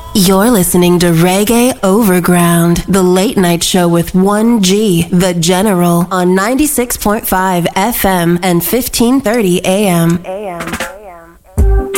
You're listening to Reggae Overground, the late night show with 1G, the General, on 96.5 FM and 1530 AM.